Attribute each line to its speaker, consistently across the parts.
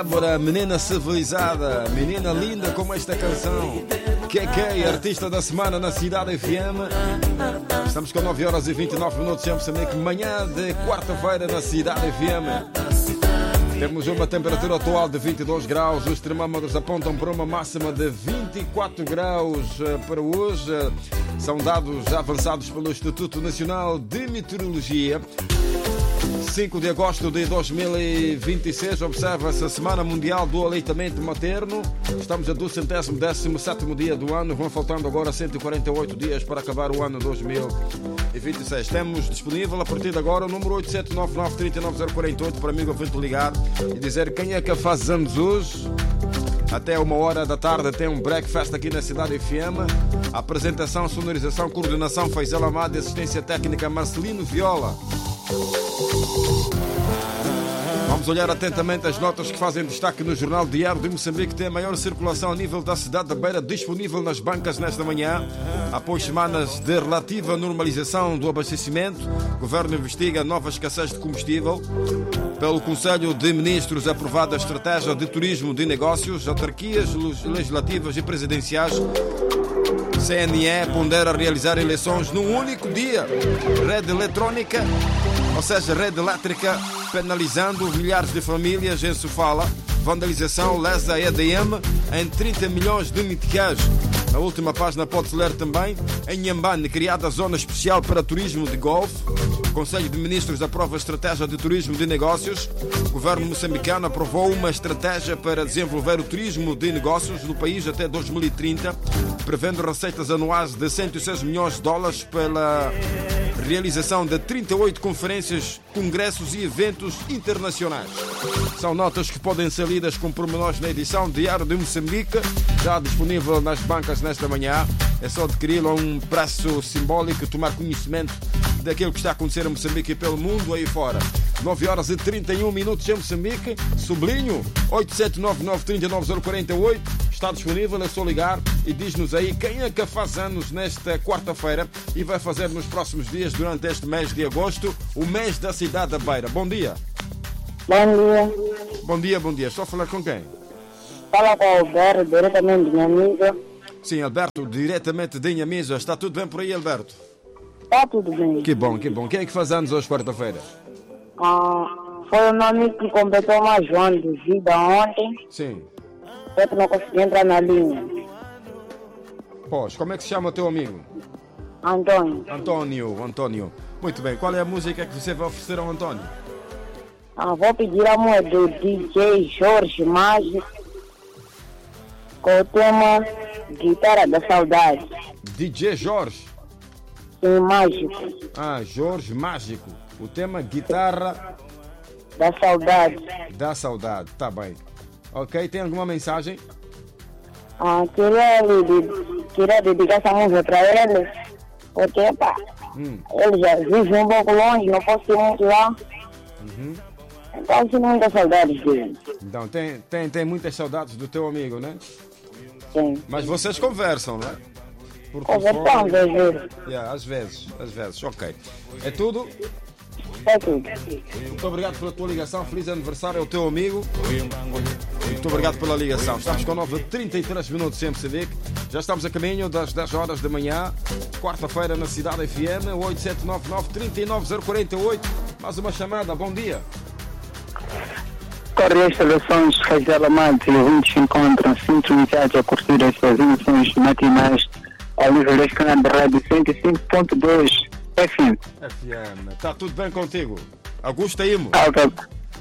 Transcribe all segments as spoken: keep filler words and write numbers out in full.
Speaker 1: Débora, menina civilizada, menina linda como esta canção. K K, artista da semana na Cidade F M. Estamos com nove horas e vinte e nove minutos em Moçambique, manhã de quarta-feira na Cidade F M. Temos uma temperatura atual de vinte e dois graus, os termômetros apontam para uma máxima de vinte e quatro graus para hoje. São dados avançados pelo Instituto Nacional de Meteorologia. cinco de agosto de dois mil e vinte e seis, observa-se a Semana Mundial do Aleitamento Materno. Estamos a duzentésimo décimo sétimo dia do ano, vão faltando agora cento e quarenta e oito dias para acabar o ano dois mil e vinte e seis. Temos disponível a partir de agora o número oito sete nove nove, três nove zero quatro oito para amigo ouvinte ligar e dizer quem é que faz anos hoje. Até uma hora da tarde tem um breakfast aqui na Cidade F M. Apresentação, sonorização, coordenação Faisal Amado e assistência técnica Marcelino Viola. Vamos olhar atentamente as notas que fazem destaque no Jornal Diário de Moçambique, que tem a maior circulação a nível da cidade da Beira, disponível nas bancas nesta manhã. Após semanas de relativa normalização do abastecimento, o Governo investiga nova escassez de combustível. Pelo Conselho de Ministros, aprovada a estratégia de turismo de negócios, autarquias legislativas e presidenciais. C N E pondera realizar eleições num único dia. Rede eletrónica, ou seja, rede elétrica, penalizando milhares de famílias em Sofala. Vandalização lesa E D M em trinta milhões de meticais. Na última página pode-se ler também: em Nhambane, criada zona especial para turismo de golfe. O Conselho de Ministros aprova a estratégia de turismo de negócios. O governo moçambicano aprovou uma estratégia para desenvolver o turismo de negócios no país até dois mil e trinta, prevendo receitas anuais de cento e seis milhões de dólares pela realização de trinta e oito conferências, congressos e eventos internacionais. São notas que podem ser lidas com pormenores na edição Diário de Moçambique, já disponível nas bancas nesta manhã. É só adquiri-lo a um preço simbólico e tomar conhecimento daquilo que está a acontecer em Moçambique e pelo mundo aí fora. nove horas e trinta e um minutos em Moçambique. Sublinho, oito sete nove nove, três nove zero quatro oito. Está disponível, é só ligar e diz-nos aí quem é que faz anos nesta quarta-feira e vai fazer nos próximos dias durante este mês de agosto, o mês da Cidade da Beira. Bom dia.
Speaker 2: Bom dia.
Speaker 1: Bom dia, bom dia. Estou a falar com quem?
Speaker 2: Fala com o Alberto, diretamente de minha amiga.
Speaker 1: Sim, Alberto, diretamente de Inhamisa. Está tudo bem por aí, Alberto?
Speaker 2: Está tudo bem.
Speaker 1: Que bom, que bom. Quem é que faz anos hoje, quarta-feira?
Speaker 2: Ah, foi o meu amigo que completou mais um ano de vida ontem.
Speaker 1: Sim.
Speaker 2: Só que não consegui entrar na linha.
Speaker 1: Pois, como é que se chama o teu amigo?
Speaker 2: Antônio.
Speaker 1: Antônio, Antônio. Muito bem, qual é a música que você vai oferecer ao Antônio?
Speaker 2: Ah, vou pedir a música do D J Jorge Mágico com o tema Guitarra da Saudade.
Speaker 1: D J Jorge?
Speaker 2: Sim, Mágico.
Speaker 1: Ah, Jorge Mágico. O tema Guitarra
Speaker 2: da Saudade.
Speaker 1: Da Saudade, tá bem. Ok, tem alguma mensagem?
Speaker 2: Ah, queria, queria dedicar essa música para ele, porque pá, hum. ele já vive um pouco longe, não posso ir muito lá.
Speaker 1: Uhum.
Speaker 2: Então sinto muitas saudades dele.
Speaker 1: Então, tem, tem, tem muitas saudades do teu amigo, né?
Speaker 2: Sim.
Speaker 1: Mas vocês conversam, né?
Speaker 2: Conversamos às vezes.
Speaker 1: Yeah, às vezes, às vezes, ok. É tudo?
Speaker 2: É tudo.
Speaker 1: Muito obrigado pela tua ligação, feliz aniversário ao teu amigo. Muito obrigado pela ligação. Estamos com nove e trinta e três minutos em Moçambique. Já estamos a caminho das dez horas da manhã, quarta-feira na Cidade F M, oito sete nove nove, três nove zero quatro oito. Mais uma chamada, bom dia.
Speaker 3: Corre as instalações Faisal Amado e ouvintes encontram sintonizados a curtir estas emissões matinais ao nível deste canal de rádio cento e cinco ponto dois F M.
Speaker 1: F M. Está tudo bem contigo? Augusto Imo?
Speaker 3: Alta.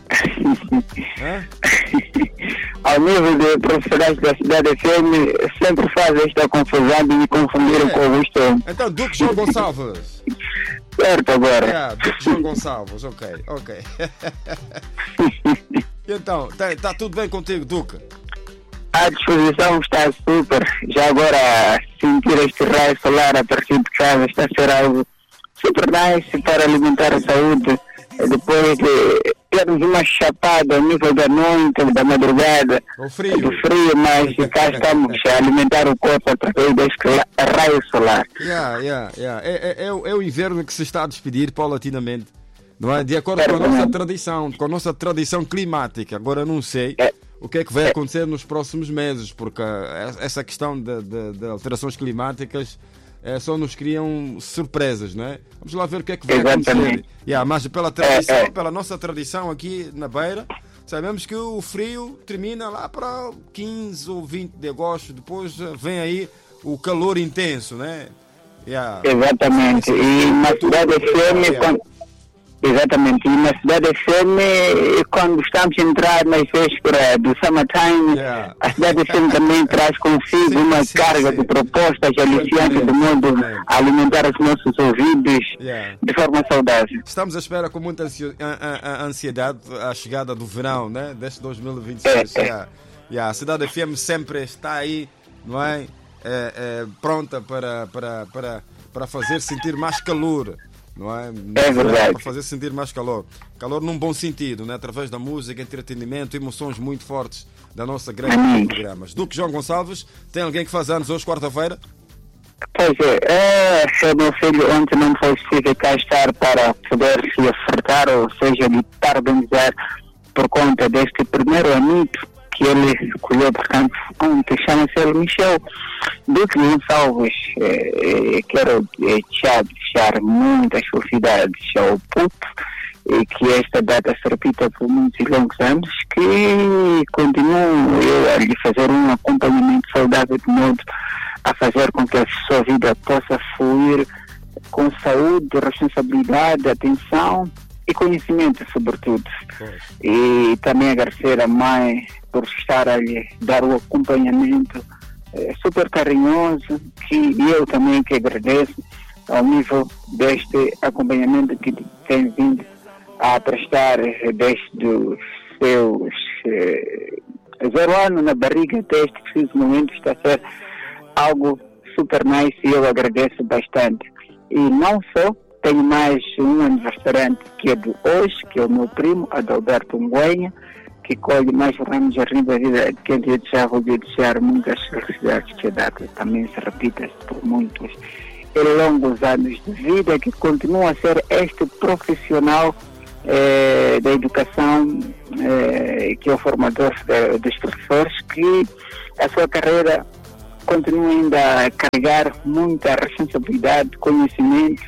Speaker 3: Ao nível de profissionais da Cidade F M, sempre faz esta confusão de me confundir é. com Augusto Imo.
Speaker 1: Então, Duque João Gonçalves.
Speaker 3: Certo, agora.
Speaker 1: É, Duque João Gonçalves, ok, ok. Então, está tudo bem contigo, Duque?
Speaker 3: A disposição está super. Já agora, sentir este raio solar a partir de casa está a ser algo super nice para alimentar a saúde. Depois de termos uma chapada ao nível da noite, da madrugada,
Speaker 1: o frio.
Speaker 3: do frio, mas cá estamos a alimentar o corpo através deste raio solar.
Speaker 1: Yeah, yeah, yeah. É, é, é, o, é o inverno que se está a despedir paulatinamente. Não é? De acordo com a nossa tradição, com a nossa tradição climática. Agora não sei o que é que vai acontecer nos próximos meses, porque essa questão de, de, de alterações climáticas é, só nos criam surpresas, não é? Vamos lá ver o que é que vai
Speaker 3: Exatamente.
Speaker 1: acontecer. Yeah, mas pela tradição,
Speaker 3: É, é.
Speaker 1: pela nossa tradição aqui na Beira, sabemos que o frio termina lá para quinze ou vinte de agosto, depois vem aí o calor intenso, né? Yeah.
Speaker 3: Exatamente. E na cidade F M,
Speaker 1: Yeah.
Speaker 3: quando... Exatamente. E na cidade F M, quando estamos a entrar nas vésperas do summertime,
Speaker 1: Yeah.
Speaker 3: a cidade F M também traz consigo
Speaker 1: Sim,
Speaker 3: uma
Speaker 1: sim,
Speaker 3: carga
Speaker 1: sim.
Speaker 3: de propostas aliciantes de modo a alimentar os nossos ouvidos
Speaker 1: Yeah.
Speaker 3: de forma saudável.
Speaker 1: Estamos à espera com muita ansio- a- a- a ansiedade a chegada do verão, né? Deste dois mil e vinte e seis.
Speaker 3: É, é.
Speaker 1: Yeah. Yeah. A cidade F M sempre está aí, não é? É, é, pronta para, para, para, para fazer sentir mais calor. Não é?
Speaker 3: É verdade.
Speaker 1: Para fazer sentir mais calor. Calor num bom sentido, né? Através da música, entretenimento, emoções muito fortes da nossa grande
Speaker 3: Amém.
Speaker 1: programas. Duque João Gonçalves, tem alguém que faz anos hoje, quarta-feira?
Speaker 3: Pois é, é, meu filho ontem não foi possível cá estar para poder se ofertar, ou seja, lhe parabenizar por conta deste primeiro anito que ele escolheu, portanto, ontem, chama-se ele Michel Duque Gonçalves. É, é, quero deixar, deixar muitas felicidades ao puto e que esta data se repita por muitos e longos anos, que continuo eu a lhe fazer um acompanhamento saudável de modo a fazer com que a sua vida possa fluir com saúde, responsabilidade, atenção e conhecimento, sobretudo.
Speaker 1: Pois.
Speaker 3: E também agradecer a mãe por estar a lhe dar o acompanhamento eh, super carinhoso, que eu também que agradeço ao nível deste acompanhamento que tem vindo a prestar eh, desde os seus eh, zero ano na barriga até este preciso momento. Está a ser algo super nice e eu agradeço bastante. E não só, tenho mais um aniversariante que é de hoje, que é o meu primo, Adalberto Nguenha, que colhe mais ramos de rima da vida, que eu desejar, vou desejar muitas felicidades, que a data também se repita por muitos e longos anos de vida, que continua a ser este profissional eh, da educação, eh, que é o formador de, dos professores, que a sua carreira continua ainda a carregar muita responsabilidade, conhecimento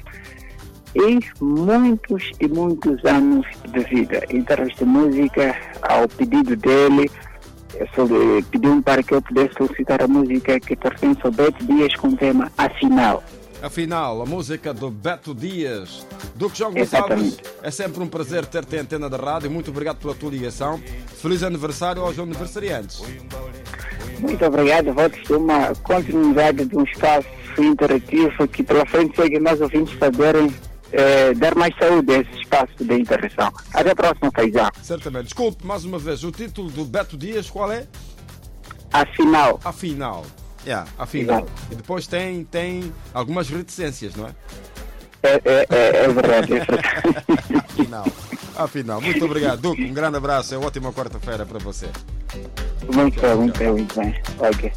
Speaker 3: e muitos e muitos anos de vida. Em termos de música, ao pedido dele, pediu-me para que eu pudesse solicitar a música que pertence ao Beto Dias com o tema Afinal.
Speaker 1: Afinal, a música do Beto Dias. Duque João Gonçalves, é sempre um prazer ter-te em antena da rádio. Muito obrigado pela tua ligação. Feliz aniversário aos aniversariantes.
Speaker 3: Muito obrigado. Votos de uma continuidade de um espaço interativo que pela frente segue nós ouvintes saberem eh, dar mais saúde a esse espaço de interação. Até a próxima, Faisal.
Speaker 1: Certamente. Desculpe, mais uma vez, o título do Beto Dias qual é?
Speaker 3: Afinal.
Speaker 1: Afinal. Yeah, afinal.
Speaker 3: Exato.
Speaker 1: E depois tem, tem algumas reticências, não é?
Speaker 3: É, é, é, é verdade. É verdade.
Speaker 1: Afinal. Afinal. Muito obrigado, Duque. Um grande abraço. É uma ótima quarta-feira para você.
Speaker 3: Muito bem, muito bem, muito bem. Ok.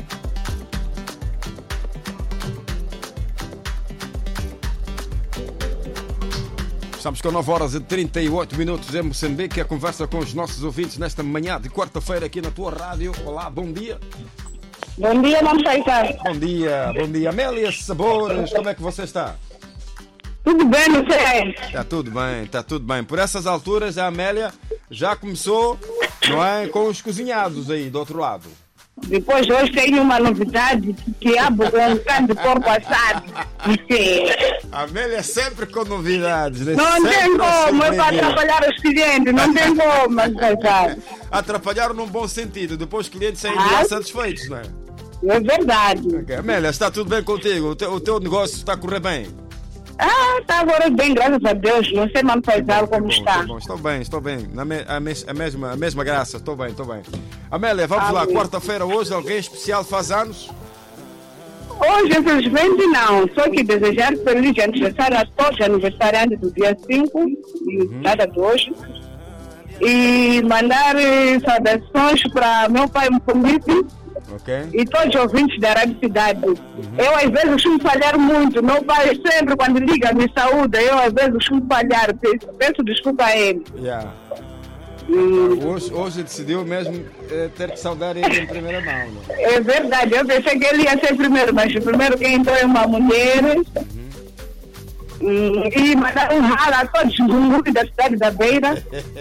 Speaker 1: Estamos com nove horas e trinta e oito minutos em Moçambique. A conversa com os nossos ouvintes nesta manhã de quarta-feira aqui na tua rádio. Olá, bom dia.
Speaker 2: Bom dia, não sei, tá?
Speaker 1: Bom dia, bom dia. Amélia Sabores, como é que você está?
Speaker 2: Tudo bem, não sei.
Speaker 1: Está tudo bem, está tudo bem. Por essas alturas, a Amélia já começou, não é, com os cozinhados aí do outro lado.
Speaker 2: Depois hoje tenho uma novidade que abro com um bocado de porco assado.
Speaker 1: A Amélia sempre com novidades, né?
Speaker 2: Não
Speaker 1: Sempre
Speaker 2: tem
Speaker 1: a
Speaker 2: como, é para
Speaker 1: surpreender.
Speaker 2: atrapalhar os clientes, não tem como, mas sabe.
Speaker 1: Atrapalhar num bom sentido, depois os clientes saem
Speaker 2: Ah.
Speaker 1: de lá satisfeitos, não é?
Speaker 2: É verdade.
Speaker 1: Ok. Amélia, está tudo bem contigo? O teu, o teu negócio está a correr bem?
Speaker 2: Ah, está agora bem, graças a Deus. Não sei, mano, Faisal, como
Speaker 1: Bom,
Speaker 2: está.
Speaker 1: tá bom, estou bem, estou bem. Na me, a, mes, a, mesma, a mesma graça, estou bem, estou bem. Amélia, vamos lá,
Speaker 2: Amém.
Speaker 1: quarta-feira hoje, alguém especial faz anos?
Speaker 2: Hoje, infelizmente, não. Só que desejar feliz aniversário a todos os aniversariantes do dia cinco,
Speaker 1: Uhum.
Speaker 2: data de hoje. E mandar eh, saudações para meu pai Mfumbipi
Speaker 1: Ok?
Speaker 2: e todos os ouvintes da Rádio Cidade.
Speaker 1: Uhum.
Speaker 2: Eu, às vezes, costumo falhar muito. Meu pai sempre, quando liga, me saúda. Eu, às vezes, costumo falhar. Peço, peço desculpa a ele.
Speaker 1: Yeah.
Speaker 2: Hum.
Speaker 1: Hoje, hoje decidiu mesmo eh, ter que saudar ele em primeira mão. Né?
Speaker 2: É verdade, eu pensei que ele ia ser primeiro, mas o primeiro que entrou é uma mulher. Uhum. Hum, e mandar um ralo a todos os gungus da cidade da Beira.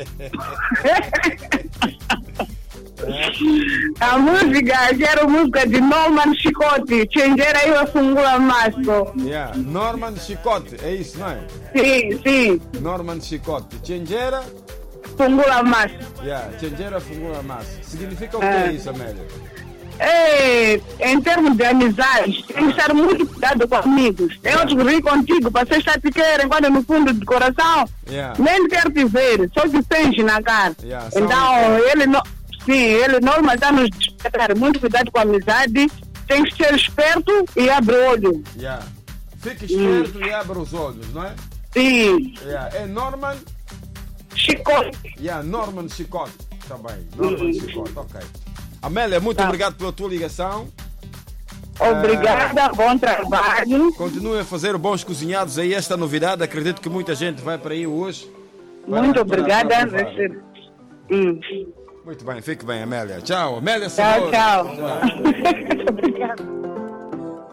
Speaker 2: A música, quero música de Norman Chicote, Chengeira aí a Fungula Masso.
Speaker 1: Yeah. Norman Chicote, é isso, não é?
Speaker 2: Sim, sim.
Speaker 1: Norman Chicote, Chengeira
Speaker 2: Fungula Masso.
Speaker 1: Yeah, Chengeira Fungula Masso. Significa o que
Speaker 2: Ah.
Speaker 1: é isso, Amélia?
Speaker 2: É, em termos de amizades, tem que estar muito cuidado com amigos. Eu te ri contigo, vocês estar te querem quando no fundo do coração,
Speaker 1: Yeah.
Speaker 2: nem quer te ver, só te sente na cara.
Speaker 1: Yeah,
Speaker 2: Então, ele, no, sim, ele normal está nos despertar. Muito cuidado com a amizade, tem que ser esperto e abre o olho.
Speaker 1: Yeah. Fique esperto hum. e abra os olhos, não é?
Speaker 2: Sim.
Speaker 1: Yeah. É Norman?
Speaker 2: Chicote.
Speaker 1: Yeah, Norman Chicote. Está bem, Norman
Speaker 2: Hum.
Speaker 1: Chicote, ok. Amélia, muito
Speaker 2: Tá.
Speaker 1: obrigado pela tua ligação.
Speaker 2: Obrigada, bom trabalho.
Speaker 1: Continue a fazer bons cozinhados aí, esta novidade. Acredito que muita gente vai para aí hoje. para-
Speaker 2: Muito
Speaker 1: para-
Speaker 2: obrigada.
Speaker 1: para provar.
Speaker 2: Hum.
Speaker 1: Muito bem, fique bem, Amélia. Tchau, Amélia
Speaker 2: Tchau,
Speaker 1: Sabor.
Speaker 2: tchau. Obrigada.